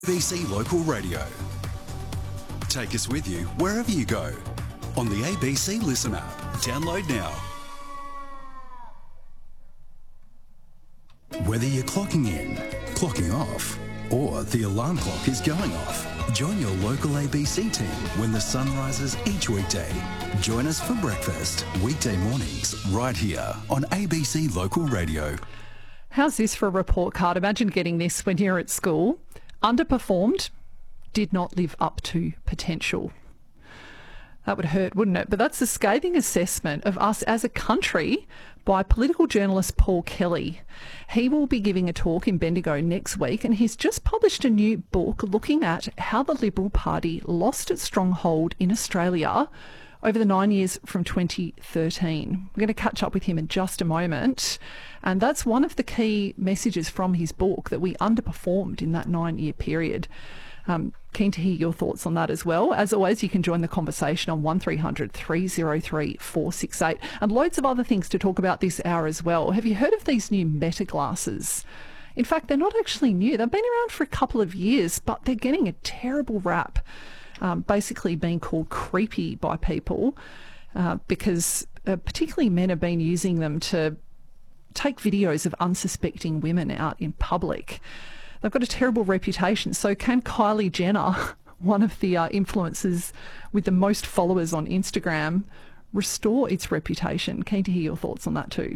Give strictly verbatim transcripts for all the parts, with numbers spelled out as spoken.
A B C Local Radio. Take us with you wherever you go on the A B C Listen app. Download now. Whether you're clocking in, clocking off, or the alarm clock is going off, join your local A B C team when the sun rises each weekday. Join us for breakfast, weekday mornings, right here on A B C Local Radio. How's this for a report card? Imagine getting this when you're at school. Underperformed, did not live up to potential. That would hurt, wouldn't it? But that's a scathing assessment of us as a country by political journalist Paul Kelly. He will be giving a talk in Bendigo next week, and he's just published a new book looking at how the Liberal Party lost its stronghold in Australia over the nine years from twenty thirteen. We're going to catch up with him in just a moment. And that's one of the key messages from his book, that we underperformed in that nine-year period. Um, keen to hear your thoughts on that as well. As always, you can join the conversation on one three hundred three oh three four six eight, and loads of other things to talk about this hour as well. Have you heard of these new Meta glasses? In fact, they're not actually new. They've been around for a couple of years, but they're getting a terrible rap, um, basically being called creepy by people uh, because uh, particularly men have been using them to take videos of unsuspecting women out in public. They've got a terrible reputation. So can Kylie Jenner, one of the uh, influencers with the most followers on Instagram, restore its reputation? Keen to hear your thoughts on that too.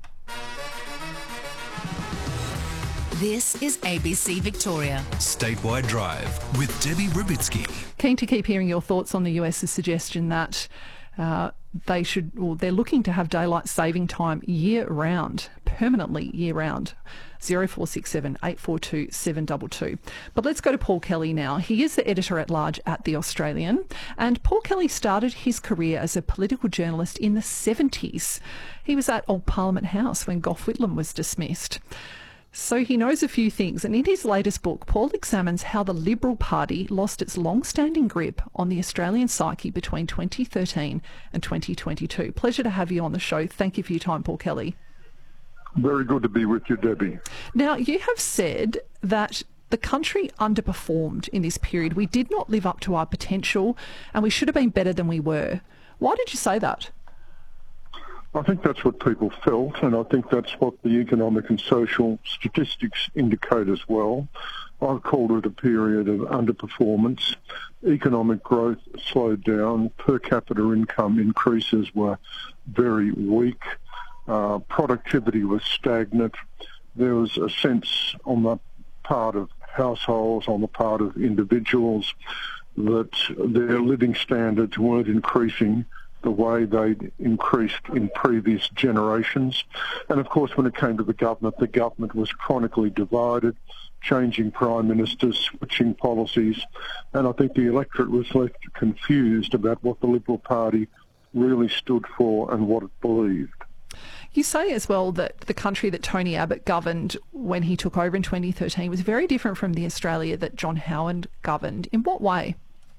This is A B C Victoria. Statewide Drive with Debbie Rubitsky. Keen to keep hearing your thoughts on the US's suggestion that uh, they should, or they're looking to have daylight saving time year round, permanently year round. zero four six seven eight four two seven two two. But let's go to Paul Kelly now. He is the editor-at-large at The Australian, and Paul Kelly started his career as a political journalist in the seventies. He was at Old Parliament House when Gough Whitlam was dismissed. So he knows a few things, and in his latest book, Paul examines how the Liberal Party lost its long-standing grip on the Australian psyche between twenty thirteen and twenty twenty-two. Pleasure to have you on the show. Thank you for your time, Paul Kelly. Very good to be with you, Debbie. Now, you have said that the country underperformed in this period. We did not live up to our potential, and we should have been better than we were. Why did you say that? I think that's what people felt, and I think that's what the economic and social statistics indicate as well. I've called it a period of underperformance. Economic growth slowed down. Per capita income increases were very weak. Uh, productivity was stagnant. There was a sense on the part of households, on the part of individuals, that their living standards weren't increasing the way they'd increased in previous generations. And of course, when it came to the government, the government was chronically divided, changing prime ministers, switching policies, and I think the electorate was left confused about what the Liberal Party really stood for and what it believed. You say as well that the country that Tony Abbott governed when he took over in twenty thirteen was very different from the Australia that John Howard governed. In what way?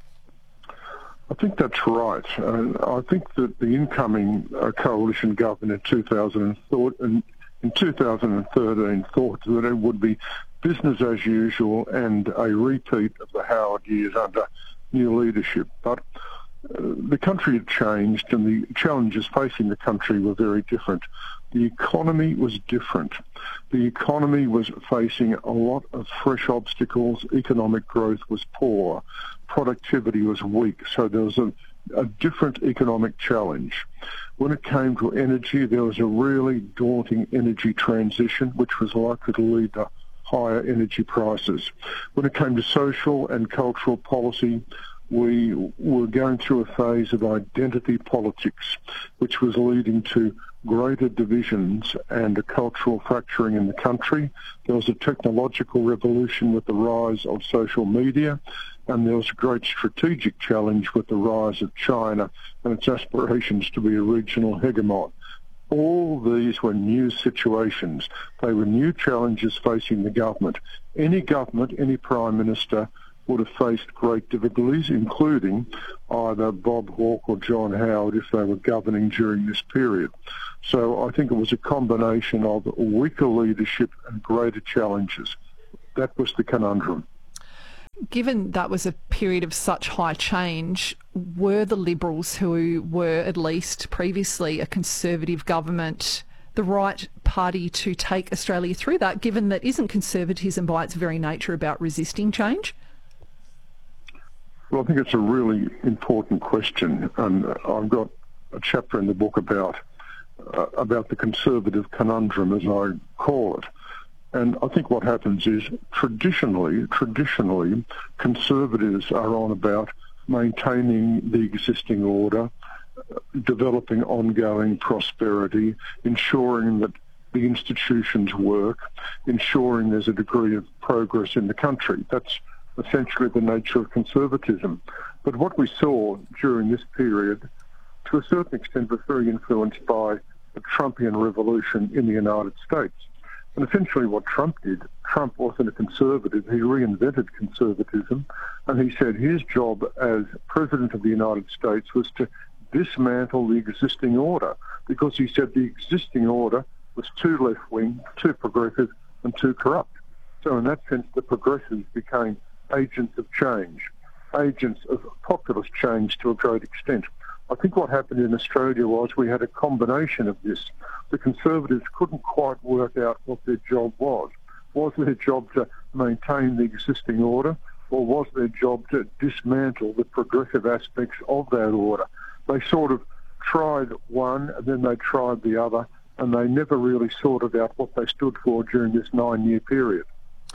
I think that's right. And I think that the incoming uh, coalition government in two thousand thought, and in two thousand thirteen thought that it would be business as usual and a repeat of the Howard years under new leadership. But uh, the country had changed, and the challenges facing the country were very different. The economy was different. The economy was facing a lot of fresh obstacles. Economic growth was poor. Productivity was weak. So there was a, a different economic challenge. When it came to energy, there was a really daunting energy transition, which was likely to lead to higher energy prices. When it came to social and cultural policy, we were going through a phase of identity politics, which was leading to greater divisions and a cultural fracturing in the country. There was a technological revolution with the rise of social media, and there was a great strategic challenge with the rise of China and its aspirations to be a regional hegemon. All these were new situations. They were new challenges facing the government. Any government, any Prime Minister would have faced great difficulties, including either Bob Hawke or John Howard if they were governing during this period. So I think it was a combination of weaker leadership and greater challenges. That was the conundrum. given that was a period of such high change, were the Liberals, who were at least previously a Conservative government, the right party to take Australia through that, given that isn't conservatism by its very nature about resisting change? Well, I think it's a really important question, and I've got a chapter in the book about uh, about the conservative conundrum, as I call it. And I think what happens is traditionally, traditionally, conservatives are on about maintaining the existing order, developing ongoing prosperity, ensuring that the institutions work, ensuring there's a degree of progress in the country. That's essentially the nature of conservatism. But what we saw during this period, to a certain extent, was very influenced by the Trumpian revolution in the United States. And essentially what Trump did, Trump wasn't a conservative, he reinvented conservatism, and he said his job as President of the United States was to dismantle the existing order, because he said the existing order was too left-wing, too progressive, and too corrupt. So in that sense, the progressives became agents of change, agents of populist change to a great extent. I think what happened in Australia was we had a combination of this. The Conservatives couldn't quite work out what their job was. Was their job to maintain the existing order, or was their job to dismantle the progressive aspects of that order? They sort of tried one, and then they tried the other, and they never really sorted out what they stood for during this nine-year period.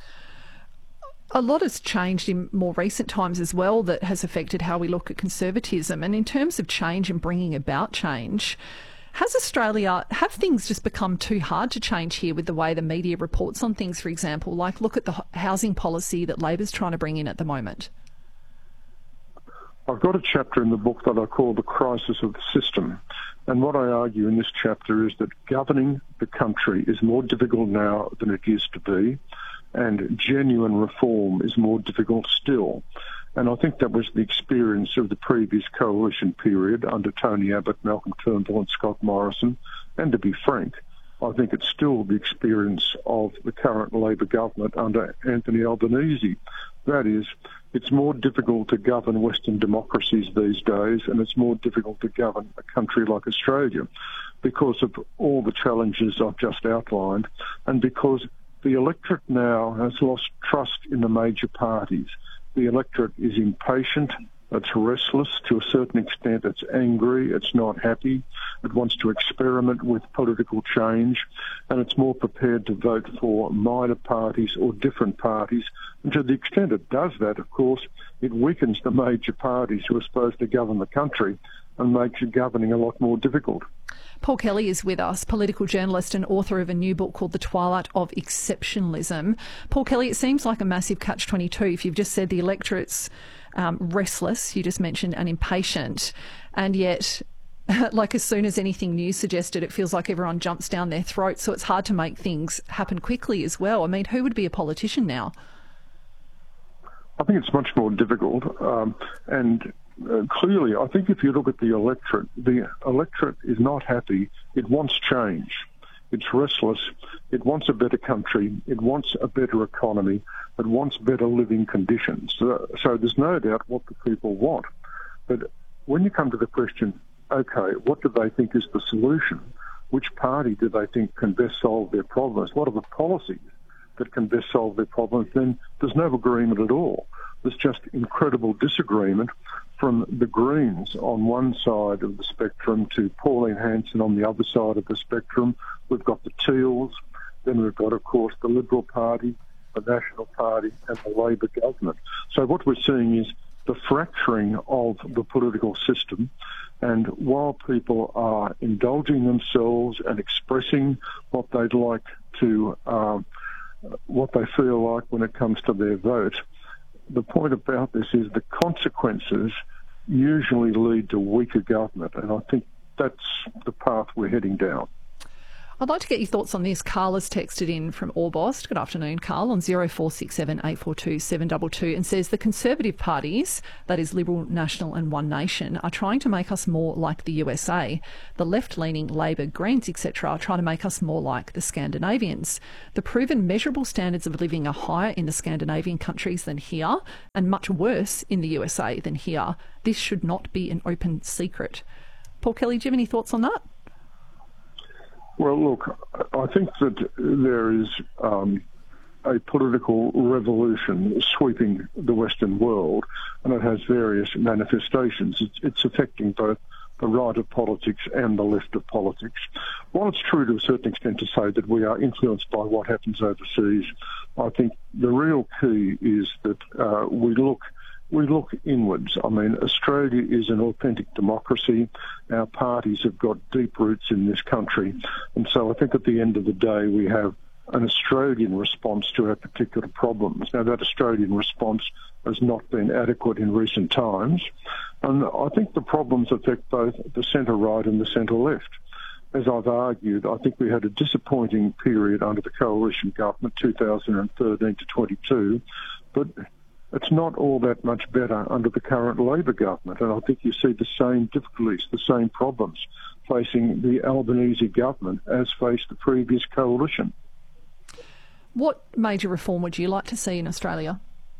A lot has changed in more recent times as well that has affected how we look at conservatism. And in terms of change and bringing about change, has Australia, have things just become too hard to change here with the way the media reports on things, for example? Like, look at the housing policy that Labor's trying to bring in at the moment. I've got a chapter in the book that I call The Crisis of the System. And what I argue in this chapter is that governing the country is more difficult now than it used to be, and genuine reform is more difficult still. And I think that was the experience of the previous coalition period under Tony Abbott, Malcolm Turnbull and Scott Morrison. And to be frank, I think it's still the experience of the current Labor government under Anthony Albanese. That is, it's more difficult to govern Western democracies these days, and it's more difficult to govern a country like Australia because of all the challenges I've just outlined, and because the electorate now has lost trust in the major parties. The electorate is impatient, it's restless, to a certain extent it's angry, it's not happy, it wants to experiment with political change, and it's more prepared to vote for minor parties or different parties. And to the extent it does that, of course, it weakens the major parties who are supposed to govern the country and makes governing a lot more difficult. Paul Kelly is with us, political journalist and author of a new book called The Twilight of Exceptionalism. Paul Kelly, it seems like a massive catch twenty-two. If you've just said the electorate's um, restless, you just mentioned, and impatient, and yet, like as soon as anything new suggested, it feels like everyone jumps down their throat, so it's hard to make things happen quickly as well. I mean, who would be a politician now? I think it's much more difficult, um, and Uh, clearly, I think if you look at the electorate, the electorate is not happy. It wants change. It's restless. It wants a better country. It wants a better economy. It wants better living conditions. So, so there's no doubt what the people want. But when you come to the question, okay, what do they think is the solution? Which party do they think can best solve their problems? What are the policies that can best solve their problems? Then there's no agreement at all. There's just incredible disagreement from the Greens on one side of the spectrum to Pauline Hanson on the other side of the spectrum. We've got the Teals, then we've got, of course, the Liberal Party, the National Party and the Labor government. So what we're seeing is the fracturing of the political system, and while people are indulging themselves and expressing what they'd like to, uh, what they feel like when it comes to their vote, the point about this is the consequences usually lead to weaker government, and I think that's the path we're heading down. I'd like to get your thoughts on this. Carl has texted in from Orbost. Good afternoon, Carl, on zero four six seven eight four two seven two two and says the Conservative parties, that is Liberal, National and One Nation, are trying to make us more like the U S A. The left-leaning Labor, Greens, et cetera are trying to make us more like the Scandinavians. The proven measurable standards of living are higher in the Scandinavian countries than here and much worse in the U S A than here. This should not be an open secret. Paul Kelly, do you have any thoughts on that? Well, look, I think that there is um, a political revolution sweeping the Western world, and it has various manifestations. It's, it's affecting both the right of politics and the left of politics. While it's true to a certain extent to say that we are influenced by what happens overseas, I think the real key is that uh, we look We look inwards. I mean, Australia is an authentic democracy. Our parties have got deep roots in this country. And so I think at the end of the day, we have an Australian response to our particular problems. Now, that Australian response has not been adequate in recent times. And I think the problems affect both the centre-right and the centre-left. As I've argued, I think we had a disappointing period under the coalition government, two thousand thirteen to twenty-two, but it's not all that much better under the current Labor government, and I think you see the same difficulties, the same problems facing the Albanese government as faced the previous coalition. What major reform would you like to see in Australia?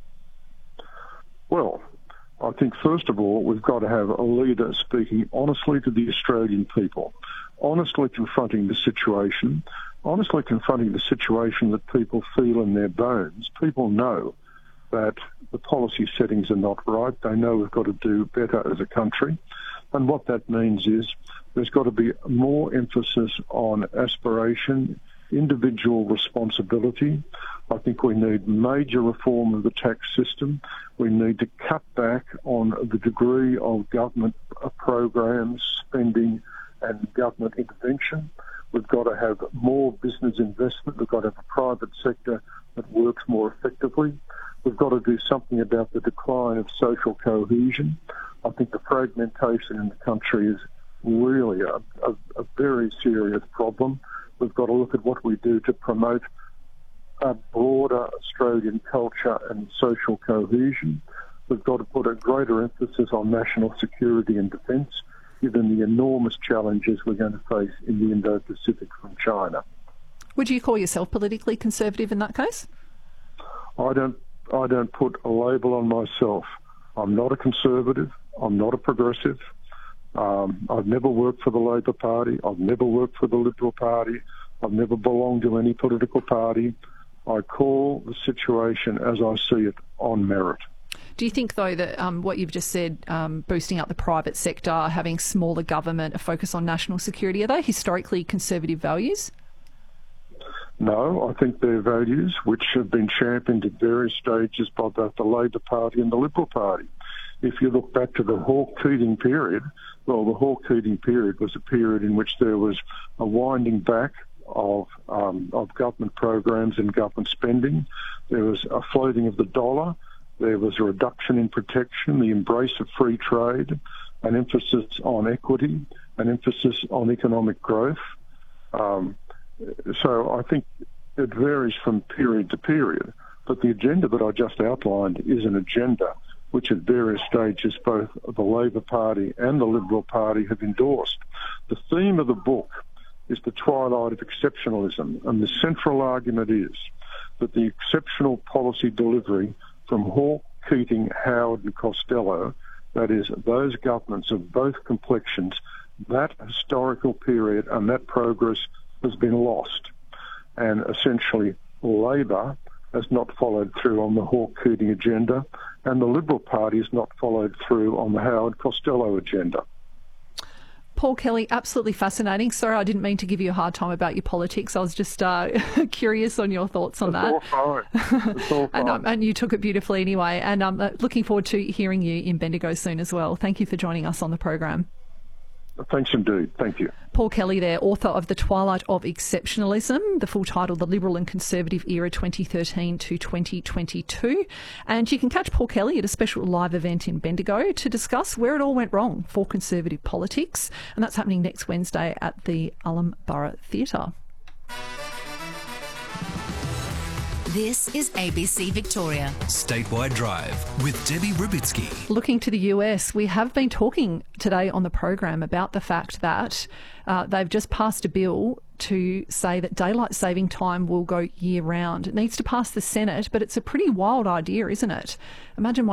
Well, I think first of all, we've got to have a leader speaking honestly to the Australian people, honestly confronting the situation, honestly confronting the situation that people feel in their bones. People know that the policy settings are not right. They know we've got to do better as a country. And what that means is there's got to be more emphasis on aspiration, individual responsibility. I think we need major reform of the tax system. We need to cut back on the degree of government programs, spending and government intervention. We've got to have more business investment. We've got to have a private sector that works more effectively. We've got to do something about the decline of social cohesion. I think the fragmentation in the country is really a, a, a very serious problem. We've got to look at what we do to promote a broader Australian culture and social cohesion. We've got to put a greater emphasis on national security and defence, given the enormous challenges we're going to face in the Indo-Pacific from China. Would you call yourself politically conservative in that case? I don't I don't put a label on myself. I'm not a conservative. I'm not a progressive. Um, I've never worked for the Labor Party. I've never worked for the Liberal Party. I've never belonged to any political party. I call the situation as I see it on merit. Do you think, though, that um, what you've just said, um, boosting up the private sector, having smaller government, a focus on national security, are they historically conservative values? No, I think they're values which have been championed at various stages by both the Labor Party and the Liberal Party. If you look back to the Hawke-Keating period, well, the Hawke-Keating period was a period in which there was a winding back of um, of government programs and government spending. There was a floating of the dollar. There was a reduction in protection, the embrace of free trade, an emphasis on equity, an emphasis on economic growth. Um, so I think it varies from period to period. But the agenda that I just outlined is an agenda which at various stages both the Labor Party and the Liberal Party have endorsed. The theme of the book is the twilight of exceptionalism, and the central argument is that the exceptional policy delivery from Hawke, Keating, Howard and Costello, that is, those governments of both complexions, that historical period and that progress has been lost. And essentially, Labor has not followed through on the Hawke-Keating agenda, and the Liberal Party has not followed through on the Howard-Costello agenda. Paul Kelly, absolutely fascinating. Sorry, I didn't mean to give you a hard time about your politics. I was just uh, curious on your thoughts on it's that. All fine. It's all fine. and, um, and you took it beautifully anyway. And I'm um, looking forward to hearing you in Bendigo soon as well. Thank you for joining us on the program. Thanks indeed. Thank you. Paul Kelly there, author of The Twilight of Exceptionalism, the full title, The Liberal and Conservative Era twenty thirteen to twenty twenty-two. And you can catch Paul Kelly at a special live event in Bendigo to discuss where it all went wrong for Conservative politics. And that's happening next Wednesday at the Ullum Borough Theatre. This is A B C Victoria. Statewide Drive with Debbie Rubitsky. Looking to the U S, we have been talking today on the program about the fact that uh, they've just passed a bill to say that daylight saving time will go year round. It needs to pass the Senate, but it's a pretty wild idea, isn't it? Imagine